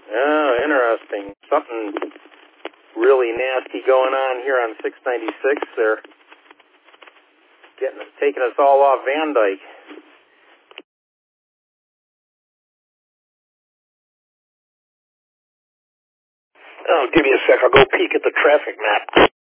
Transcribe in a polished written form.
Oh, interesting. Something really nasty going on here on 696. They're taking us all off Van Dyke. Oh, give me a sec. I'll go peek at the traffic map.